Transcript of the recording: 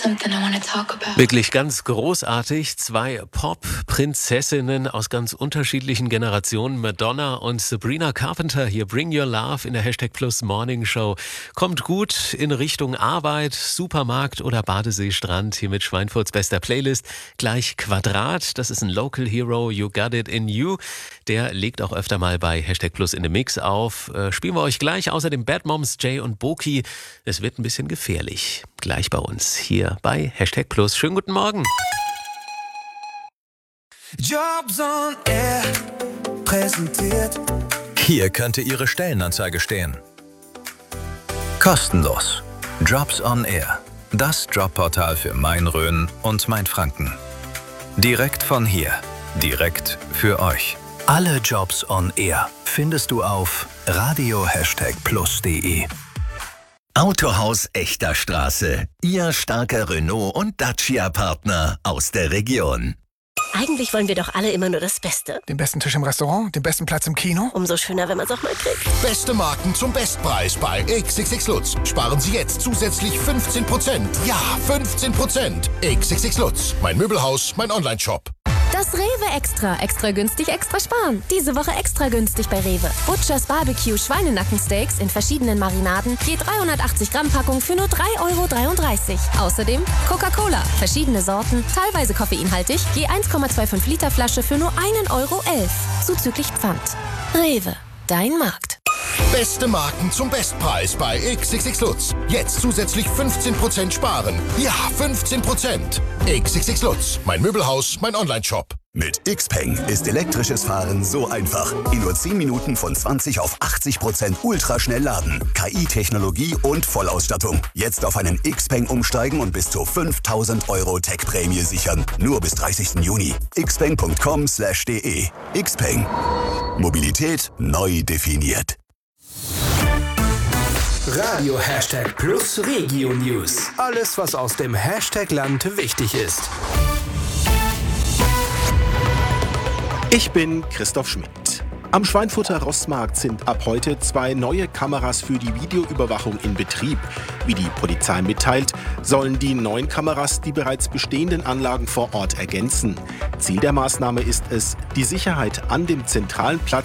something I want to talk about. Wirklich ganz großartig. 2 Pop-Prinzessinnen aus ganz unterschiedlichen Generationen. Madonna und Sabrina Carpenter hier. Bring Your Love in der Hashtag Plus Morning Show. Kommt gut in Richtung Arbeit, Supermarkt oder Badeseestrand. Hier mit Schweinfurts bester Playlist. Gleich Quadrat. Das ist ein Local Hero. You Got It in You. Der legt auch öfter mal bei Hashtag Plus in the Mix auf. Spielen wir euch gleich. Außerdem Bad Moms, Jay und Boki. Es wird ein bisschen gefährlich. Gleich bei uns hier bei Hashtag Plus. Schönen guten Morgen. Jobs on Air präsentiert. Hier könnte Ihre Stellenanzeige stehen. Kostenlos. Jobs on Air. Das Jobportal für Main-Rhön und Main-Franken. Direkt von hier. Direkt für euch. Alle Jobs on Air findest du auf radio#plus.de. Autohaus Echter Straße. Ihr starker Renault- und Dacia-Partner aus der Region. Eigentlich wollen wir doch alle immer nur das Beste. Den besten Tisch im Restaurant, den besten Platz im Kino. Umso schöner, wenn man es auch mal kriegt. Beste Marken zum Bestpreis bei XXX Lutz. Sparen Sie jetzt zusätzlich 15%. Ja, 15%. XXX Lutz. Mein Möbelhaus, mein Onlineshop. Das Rewe Extra. Extra günstig, extra sparen. Diese Woche extra günstig bei Rewe. Butchers Barbecue Schweinenackensteaks in verschiedenen Marinaden. Je 380 Gramm Packung für nur 3,33 €. Außerdem Coca-Cola. Verschiedene Sorten, teilweise koffeinhaltig. Je 1,25 Liter Flasche für nur 1,11 €. Zuzüglich Pfand. Rewe. Dein Markt. Beste Marken zum Bestpreis bei XXX Lutz. Jetzt zusätzlich 15% sparen. Ja, 15%. XXX Lutz. Mein Möbelhaus, mein Onlineshop. Mit Xpeng ist elektrisches Fahren so einfach. In nur 10 Minuten von 20 auf 80% ultraschnell laden. KI-Technologie und Vollausstattung. Jetzt auf einen Xpeng umsteigen und bis zu 5.000 € Tech-Prämie sichern. Nur bis 30. Juni. xpeng.com/de. Xpeng. Mobilität neu definiert. Radio Hashtag Plus Regio News. Alles, was aus dem Hashtag-Land wichtig ist. Ich bin Christoph Schmidt. Am Schweinfurter Rossmarkt sind ab heute 2 neue Kameras für die Videoüberwachung in Betrieb. Wie die Polizei mitteilt, sollen die neuen Kameras die bereits bestehenden Anlagen vor Ort ergänzen. Ziel der Maßnahme ist es, die Sicherheit an dem zentralen Platz